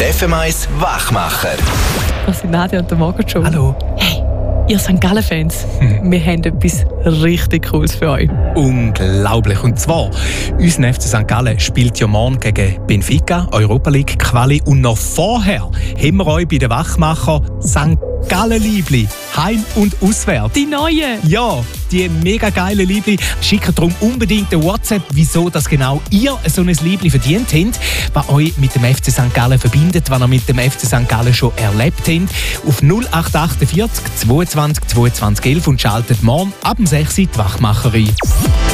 Die FM1 Wachmacher. Das sind Nadia und der Margot schon. Hallo. Hey, ihr St. Gallen-Fans, wir haben etwas richtig Cooles für euch. Unglaublich. Und zwar, unser FC St. Gallen spielt ja morgen gegen Benfica, Europa League Quali. Und noch vorher haben wir euch bei den Wachmacher St. Gallen-Liebli heim- und auswärts. Die neue! Ja, die mega geile Liebli. Schickt darum unbedingt eine WhatsApp, wieso das genau ihr so ein Liebli verdient habt, was euch mit dem FC St. Gallen verbindet, was ihr mit dem FC St. Gallen schon erlebt habt. Auf 0848 22 22 11 und schaltet morgen ab dem 6 Uhr die Wachmacher ein.